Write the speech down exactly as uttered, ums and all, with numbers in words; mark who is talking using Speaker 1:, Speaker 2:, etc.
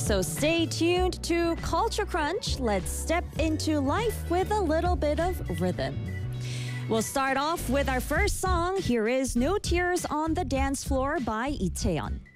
Speaker 1: So stay tuned to Culture Crunch. Let's step into life with a little bit of rhythm. We'll start off with our first song. Here is No Tears on the Dance Floor by Lee Chae-yeon.